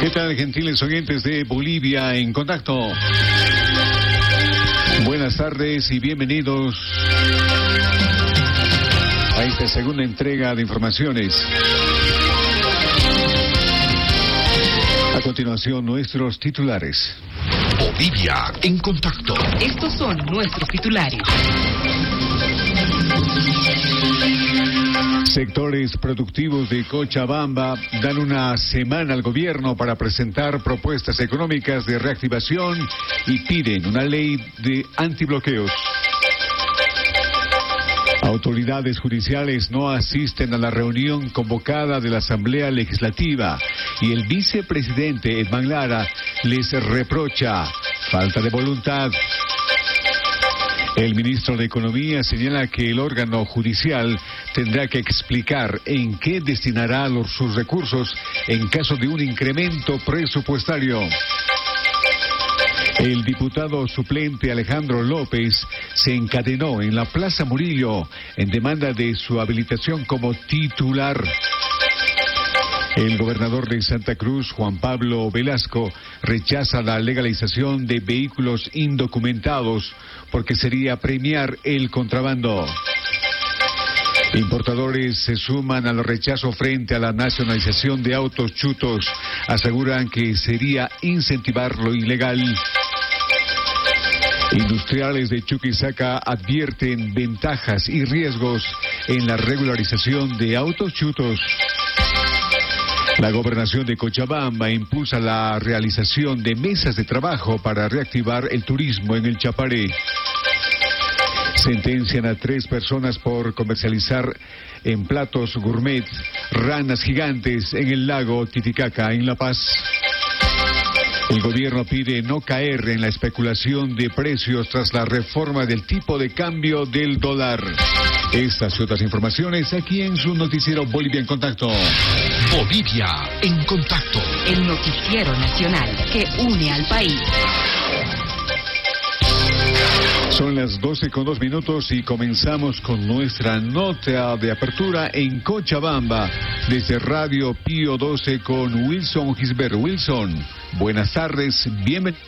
¿Qué tal, gentiles oyentes de Bolivia en Contacto? Buenas tardes y bienvenidos a esta segunda entrega de informaciones. A continuación, nuestros titulares. Bolivia en Contacto. Estos son nuestros titulares. Sectores productivos de Cochabamba dan una semana al gobierno para presentar propuestas económicas de reactivación y piden una ley de antibloqueos. Autoridades judiciales no asisten a la reunión convocada de la Asamblea Legislativa y el vicepresidente Edman Lara les reprocha falta de voluntad. El ministro de Economía señala que el órgano judicial tendrá que explicar en qué destinará sus recursos en caso de un incremento presupuestario. El diputado suplente Alejandro López se encadenó en la Plaza Murillo en demanda de su habilitación como titular. El gobernador de Santa Cruz, Juan Pablo Velasco, rechaza la legalización de vehículos indocumentados porque sería premiar el contrabando. Importadores se suman al rechazo frente a la nacionalización de autos chutos. Aseguran que sería incentivar lo ilegal. Industriales de Chuquisaca advierten ventajas y riesgos en la regularización de autos chutos. La gobernación de Cochabamba impulsa la realización de mesas de trabajo para reactivar el turismo en el Chaparé. Sentencian a 3 personas por comercializar en platos gourmet ranas gigantes en el lago Titicaca, en La Paz. El gobierno pide no caer en la especulación de precios tras la reforma del tipo de cambio del dólar. Estas y otras informaciones aquí en su noticiero Bolivia en Contacto. Bolivia en Contacto. El noticiero nacional que une al país. Son las 12:02 y comenzamos con nuestra nota de apertura en Cochabamba, desde Radio Pío 12 con Wilson Gisbert. Wilson, buenas tardes, bienvenido.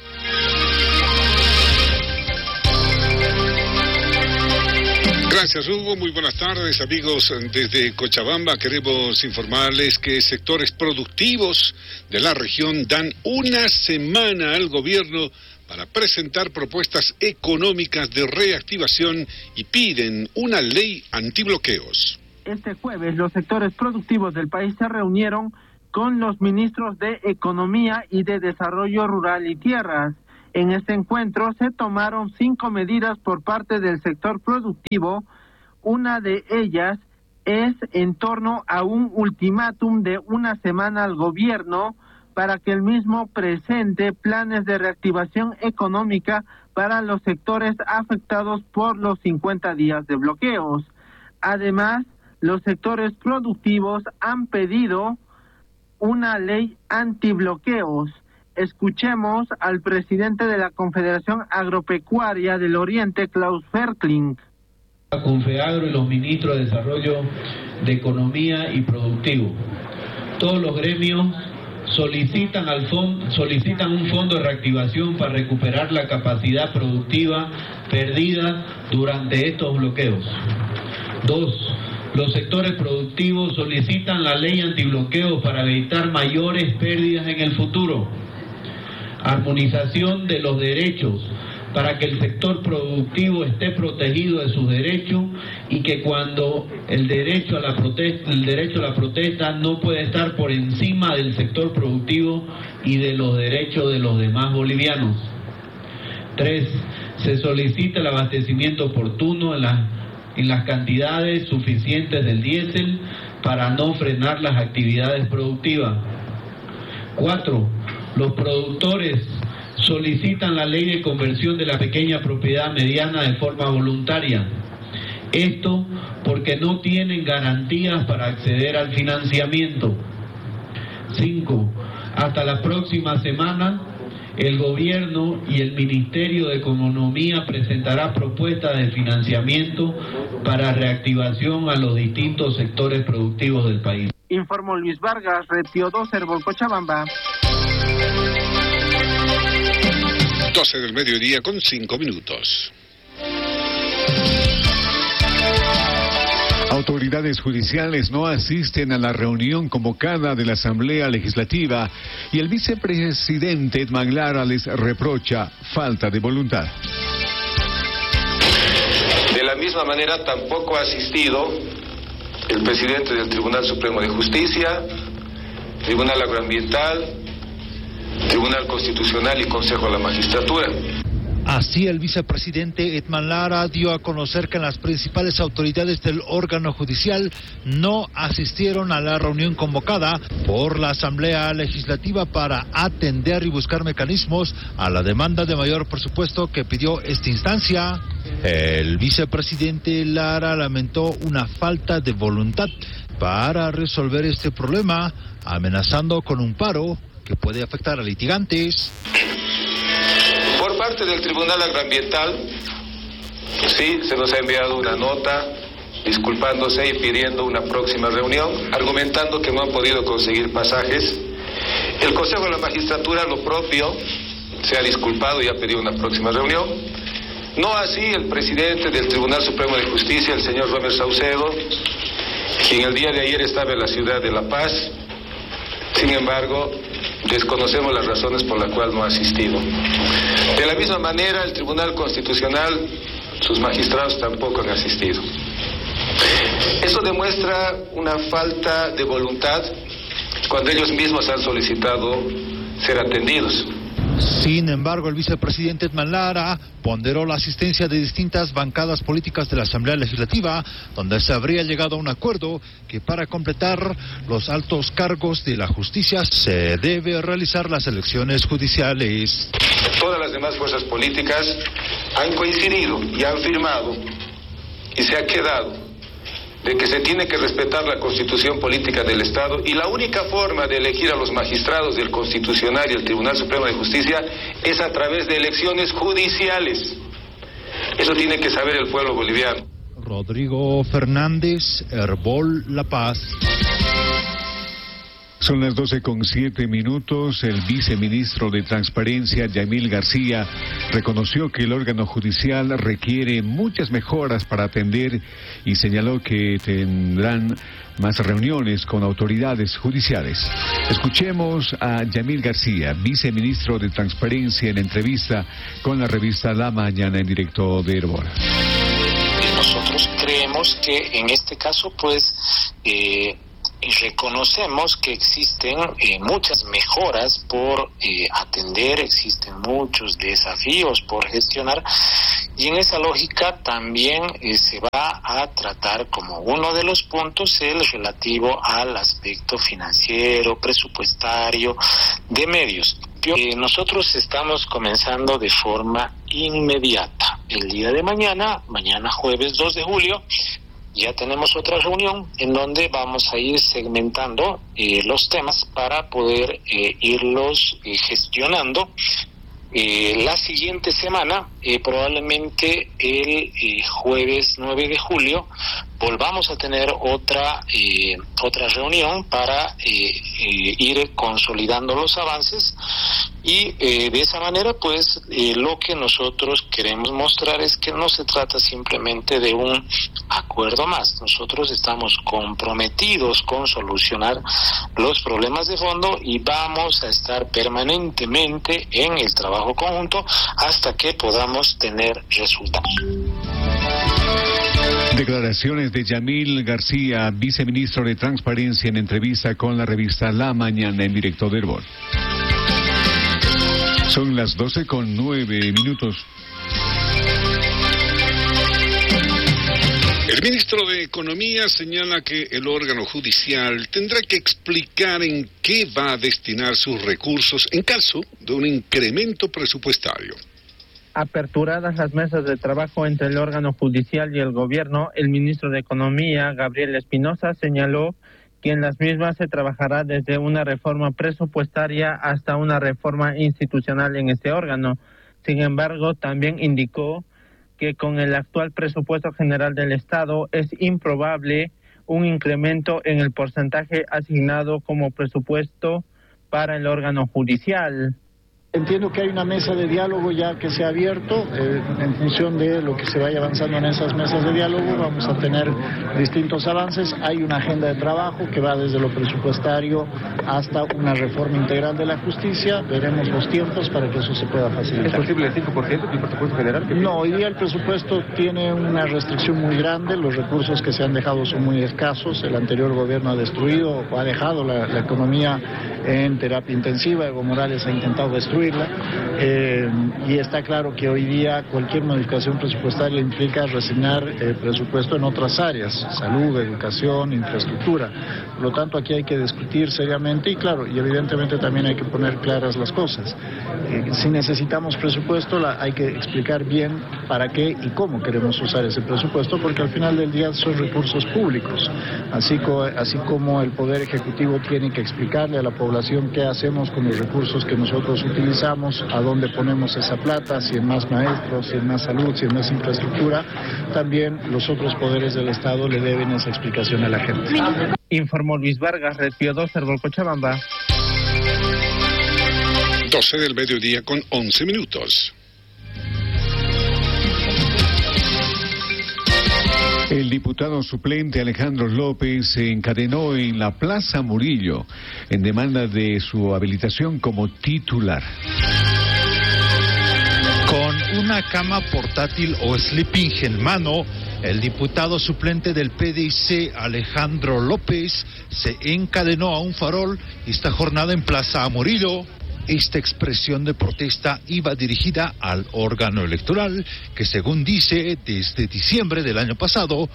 Gracias, Hugo. Muy buenas tardes, amigos. Desde Cochabamba queremos informarles que sectores productivos de la región dan una semana al gobierno para presentar propuestas económicas de reactivación y piden una ley antibloqueos. Este jueves los sectores productivos del país se reunieron con los ministros de Economía y de Desarrollo Rural y Tierras. En este encuentro se tomaron 5 medidas por parte del sector productivo. Una de ellas es en torno a un ultimátum de una semana al gobierno para que el mismo presente planes de reactivación económica para los sectores afectados por los 50 días de bloqueos. Además, los sectores productivos han pedido una ley antibloqueos. Escuchemos al presidente de la Confederación Agropecuaria del Oriente, Klaus Ferkling. La Confeagro y los ministros de Desarrollo de Economía y Productivo. Todos los gremios solicitan un fondo de reactivación para recuperar la capacidad productiva perdida durante estos bloqueos. 2. Los sectores productivos solicitan la ley antibloqueo para evitar mayores pérdidas en el futuro. Armonización de los derechos para que el sector productivo esté protegido de sus derechos y que cuando el derecho a la protesta no puede estar por encima del sector productivo y de los derechos de los demás bolivianos. 3. Se solicita el abastecimiento oportuno en las cantidades suficientes del diésel para no frenar las actividades productivas. 4. Los productores solicitan la ley de conversión de la pequeña propiedad mediana de forma voluntaria. Esto porque no tienen garantías para acceder al financiamiento. 5. Hasta la próxima semana, el gobierno y el Ministerio de Economía presentará propuestas de financiamiento para reactivación a los distintos sectores productivos del país. Informó Luis Vargas, Repio 2, Herbol, Cochabamba. 12 del mediodía con 5 minutos. Autoridades judiciales no asisten a la reunión convocada de la Asamblea Legislativa y el vicepresidente Edman Lara les reprocha falta de voluntad. De la misma manera tampoco ha asistido el presidente del Tribunal Supremo de Justicia, Tribunal Agroambiental, Tribunal Constitucional y Consejo de la Magistratura. Así, el vicepresidente Edman Lara dio a conocer que las principales autoridades del órgano judicial no asistieron a la reunión convocada por la Asamblea Legislativa para atender y buscar mecanismos a la demanda de mayor presupuesto que pidió esta instancia. El vicepresidente Lara lamentó una falta de voluntad para resolver este problema, amenazando con un paro que puede afectar a litigantes. Por parte del Tribunal Agroambiental, sí, se nos ha enviado una nota disculpándose y pidiendo una próxima reunión, argumentando que no han podido conseguir pasajes. El Consejo de la Magistratura, lo propio, se ha disculpado y ha pedido una próxima reunión. No así el presidente del Tribunal Supremo de Justicia, el señor Romer Saucedo, quien el día de ayer estaba en la ciudad de La Paz. Sin embargo, desconocemos las razones por las cuales no ha asistido. De la misma manera, el Tribunal Constitucional, sus magistrados tampoco han asistido. Eso demuestra una falta de voluntad cuando ellos mismos han solicitado ser atendidos. Sin embargo, el vicepresidente Edman Lara ponderó la asistencia de distintas bancadas políticas de la Asamblea Legislativa, donde se habría llegado a un acuerdo que para completar los altos cargos de la justicia se debe realizar las elecciones judiciales. Todas las demás fuerzas políticas han coincidido y han firmado y se ha quedado de que se tiene que respetar la Constitución política del Estado y la única forma de elegir a los magistrados del Constitucional y el Tribunal Supremo de Justicia es a través de elecciones judiciales. Eso tiene que saber el pueblo boliviano. Rodrigo Fernández, Herbol, La Paz. Son las 12:07. El viceministro de Transparencia, Yamil García, reconoció que el órgano judicial requiere muchas mejoras para atender y señaló que tendrán más reuniones con autoridades judiciales. Escuchemos a Yamil García, viceministro de Transparencia, en entrevista con la revista La Mañana en directo de Herbol. Nosotros creemos que en este caso, reconocemos que existen muchas mejoras por atender, existen muchos desafíos por gestionar y en esa lógica también se va a tratar como uno de los puntos el relativo al aspecto financiero, presupuestario, de medios. Nosotros estamos comenzando de forma inmediata. El día de mañana jueves 2 de julio, ya tenemos otra reunión en donde vamos a ir segmentando los temas para poder irlos gestionando. La siguiente semana, probablemente el jueves 9 de julio, volvamos a tener otra reunión para ir consolidando los avances y de esa manera lo que nosotros queremos mostrar es que no se trata simplemente de un acuerdo más. Nosotros estamos comprometidos con solucionar los problemas de fondo y vamos a estar permanentemente en el trabajo conjunto hasta que podamos tener resultados. Declaraciones de Yamil García, viceministro de Transparencia, en entrevista con la revista La Mañana en directo de Herbol. Son las 12:09. El ministro de Economía señala que el órgano judicial tendrá que explicar en qué va a destinar sus recursos en caso de un incremento presupuestario. Aperturadas las mesas de trabajo entre el órgano judicial y el gobierno, el ministro de Economía, Gabriel Espinosa, señaló que en las mismas se trabajará desde una reforma presupuestaria hasta una reforma institucional en este órgano. Sin embargo, también indicó que con el actual presupuesto general del Estado es improbable un incremento en el porcentaje asignado como presupuesto para el órgano judicial. Entiendo que hay una mesa de diálogo ya que se ha abierto. En función de lo que se vaya avanzando en esas mesas de diálogo, vamos a tener distintos avances. Hay una agenda de trabajo que va desde lo presupuestario hasta una reforma integral de la justicia. Veremos los tiempos para que eso se pueda facilitar. ¿Es posible el 5% del presupuesto general? No, hoy día el presupuesto tiene una restricción muy grande. Los recursos que se han dejado son muy escasos. El anterior gobierno ha destruido o ha dejado la economía en terapia intensiva. Evo Morales ha intentado destruirla. Y está claro que hoy día cualquier modificación presupuestaria implica resignar presupuesto en otras áreas, salud, educación, infraestructura. Por lo tanto, aquí hay que discutir seriamente y claro, y evidentemente también hay que poner claras las cosas. Si necesitamos presupuesto, hay que explicar bien para qué y cómo queremos usar ese presupuesto, porque al final del día son recursos públicos, así como el Poder Ejecutivo tiene que explicarle a la población qué hacemos con los recursos que nosotros utilizamos, a dónde ponemos esa plata, si en más maestros, si en más salud, si en más infraestructura. También los otros poderes del Estado le deben esa explicación a la gente. Informó Luis Vargas, Red Pío 2, Herbol, Cochabamba. 12 del mediodía con 11 minutos. El diputado suplente Alejandro López se encadenó en la Plaza Murillo en demanda de su habilitación como titular. Con una cama portátil o sleeping en mano, el diputado suplente del PDIC, Alejandro López, se encadenó a un farol esta jornada en Plaza Murillo. Esta expresión de protesta iba dirigida al órgano electoral que, según dice, desde diciembre del año pasado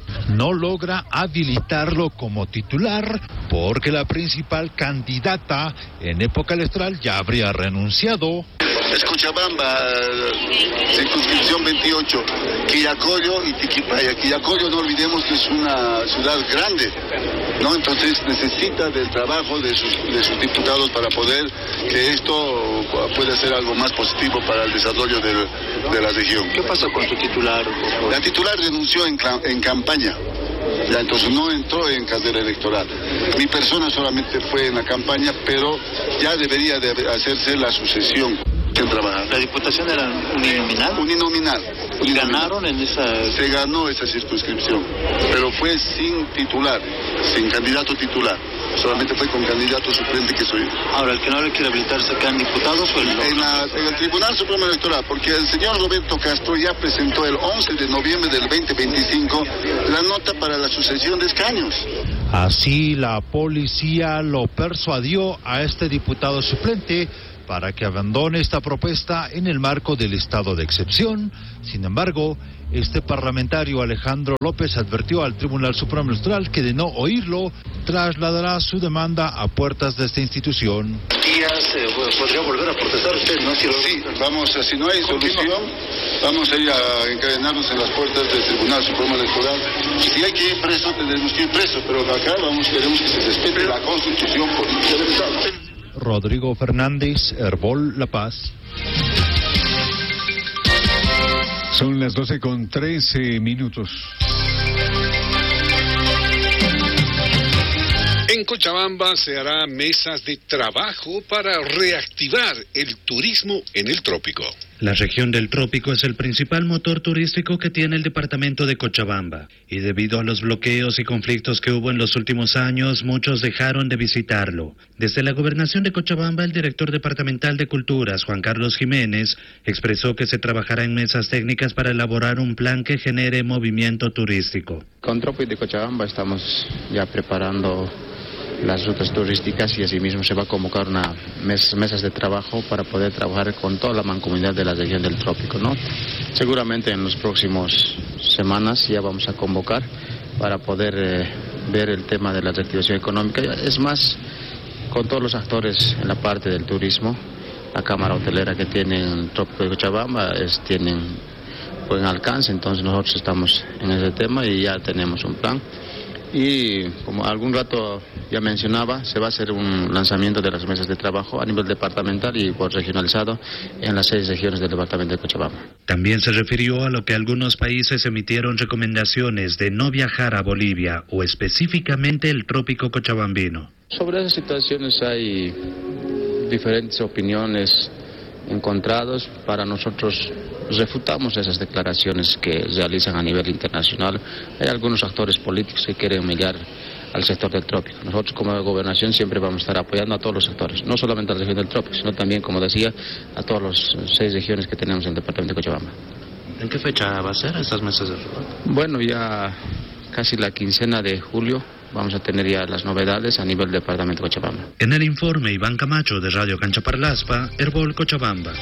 no logra habilitarlo como titular porque la principal candidata en época electoral ya habría renunciado. Es Cochabamba, circunscripción 28, Quillacollo y Tiquipaya. Quillacollo, no olvidemos que es una ciudad grande, ¿no? Entonces necesita del trabajo de sus diputados para poder que esto pueda ser algo más positivo para el desarrollo de la región. ¿Qué pasó con su titular? La titular renunció en campaña. Ya, entonces no entró en carrera electoral. Mi persona solamente fue en la campaña, pero ya debería de hacerse la sucesión. ¿La diputación era uninominal? Uninominal. ¿Y ganaron en esa...? Se ganó esa circunscripción, pero fue sin titular, sin candidato titular. Solamente fue con candidato suplente que soy. Ahora, el que no le quiere habilitarse acá en diputado fue en el Tribunal Supremo Electoral, porque el señor Roberto Castro ya presentó el 11 de noviembre del 2025 la nota para la sucesión de escaños. Así la policía lo persuadió a este diputado suplente para que abandone esta propuesta en el marco del estado de excepción. Sin embargo, este parlamentario Alejandro López advirtió al Tribunal Supremo Electoral que de no oírlo, trasladará su demanda a puertas de esta institución. ¿Podría volver a protestar usted, no? Sí, si no hay solución, vamos a ir a encadenarnos en las puertas del Tribunal Supremo Electoral. Si hay que ir preso, tendremos que ir preso, pero acá queremos que se respete la Constitución política del Estado. Rodrigo Fernández, Herbol, La Paz. Son las 12:13. En Cochabamba se hará mesas de trabajo para reactivar el turismo en el trópico. La región del trópico es el principal motor turístico que tiene el departamento de Cochabamba, y debido a los bloqueos y conflictos que hubo en los últimos años, muchos dejaron de visitarlo. Desde la gobernación de Cochabamba, el director departamental de Culturas, Juan Carlos Jiménez, expresó que se trabajará en mesas técnicas para elaborar un plan que genere movimiento turístico. Con Trópico de Cochabamba estamos ya preparando las rutas turísticas y asimismo se va a convocar mesas de trabajo para poder trabajar con toda la mancomunidad de la región del trópico, ¿no? Seguramente en las próximas semanas ya vamos a convocar para poder ver el tema de la reactivación económica. Es más, con todos los actores en la parte del turismo, la Cámara Hotelera que tiene el trópico de Cochabamba tienen buen alcance, entonces nosotros estamos en ese tema y ya tenemos un plan. Y como algún rato ya mencionaba, se va a hacer un lanzamiento de las mesas de trabajo a nivel departamental y regionalizado en las 6 regiones del departamento de Cochabamba. También se refirió a lo que algunos países emitieron recomendaciones de no viajar a Bolivia o específicamente el trópico cochabambino. Sobre esas situaciones hay diferentes opiniones encontrados. Para nosotros refutamos esas declaraciones que realizan a nivel internacional. Hay algunos actores políticos que quieren humillar al sector del trópico. Nosotros como gobernación siempre vamos a estar apoyando a todos los sectores, no solamente a la región del trópico, sino también, como decía, a todas las 6 regiones que tenemos en el departamento de Cochabamba. ¿En qué fecha va a ser estas mesas de trabajo? Bueno, ya casi la quincena de julio vamos a tener ya las novedades a nivel del departamento de Cochabamba. En el informe, Iván Camacho de Radio Canchaparlaspa, Herbol Cochabamba.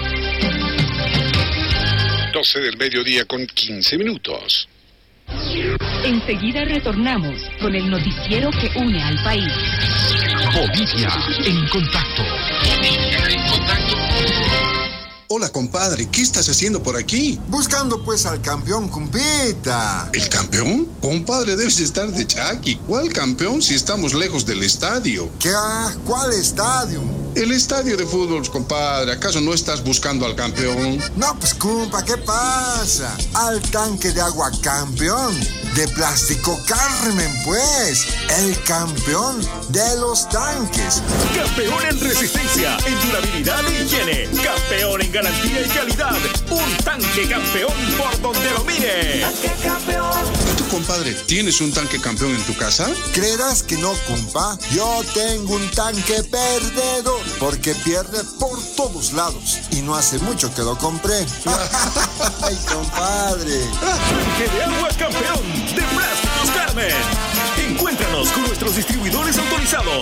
12 del mediodía con 15 minutos. Enseguida retornamos con el noticiero que une al país. Bolivia en contacto. Bolivia en contacto. Hola, compadre, ¿qué estás haciendo por aquí? Buscando pues al campeón, compita. ¿El campeón? Compadre, debes estar de chaki. ¿Cuál campeón si estamos lejos del estadio? ¿Qué? ¿Cuál estadio? El estadio de fútbol, compadre. ¿Acaso no estás buscando al campeón? No, pues, compa, ¿qué pasa? Al tanque de agua campeón. De Plástico Carmen, pues. El campeón de los tanques. Campeón en resistencia, en durabilidad e higiene. Campeón en garantía y calidad. Un tanque campeón por donde lo mire. Tanque campeón. ¿Tú, compadre, tienes un tanque campeón en tu casa? ¿Creerás que no, compa? Yo tengo un tanque perdedor, porque pierde por todos lados. Y no hace mucho que lo compré. ¡Ay, compadre! Tanque de agua campeón de Plásticos Carmen. Encuéntranos con nuestros distribuidores autorizados.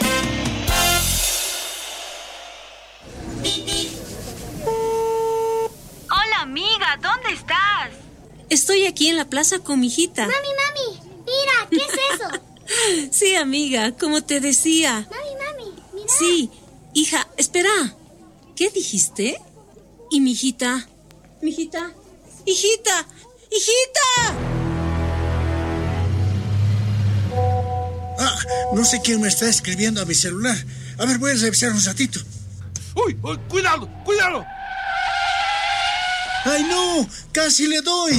Hola, amiga, ¿dónde estás? Estoy aquí en la plaza con mi hijita. Mami, mira, ¿qué es eso? Sí, amiga, como te decía. Mami, mira. Sí, hija, espera. ¿Qué dijiste? ¿Y mi hijita? ¿Mi hijita? ¡Hijita! ¡Hijita! No sé quién me está escribiendo a mi celular. A ver, voy a revisar un ratito. ¡Uy! ¡Cuidado! ¡Ay, no! ¡Casi le doy!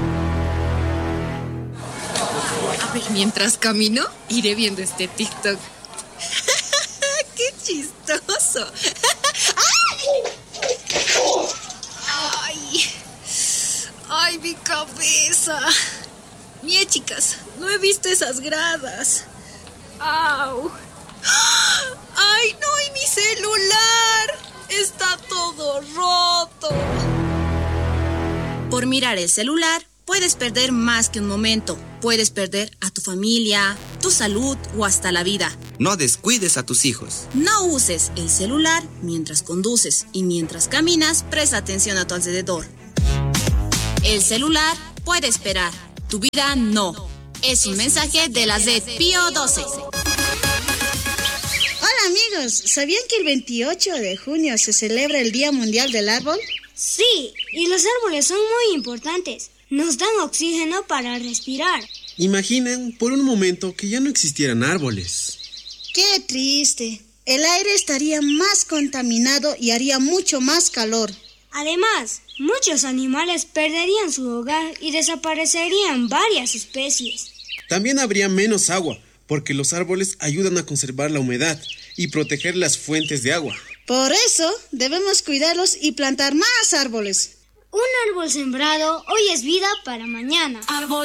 A ver, mientras camino, iré viendo este TikTok. ¡Qué chistoso! ¡Ay, mi cabeza! Mire, chicas, no he visto esas gradas. ¡Au! ¡Ay, no! ¡Y mi celular! ¡Está todo roto! Por mirar el celular, puedes perder más que un momento. Puedes perder a tu familia, tu salud o hasta la vida. No descuides a tus hijos. No uses el celular mientras conduces y mientras caminas, presta atención a tu alrededor. El celular puede esperar, tu vida no. Es un mensaje de la red Pío 12. Hola amigos, ¿sabían que el 28 de junio se celebra el Día Mundial del Árbol? Sí, y los árboles son muy importantes. Nos dan oxígeno para respirar. Imaginen por un momento que ya no existieran árboles. ¡Qué triste! El aire estaría más contaminado y haría mucho más calor. Además, muchos animales perderían su hogar y desaparecerían varias especies. También habría menos agua, porque los árboles ayudan a conservar la humedad y proteger las fuentes de agua. Por eso, debemos cuidarlos y plantar más árboles. Un árbol sembrado hoy es vida para mañana. Árbol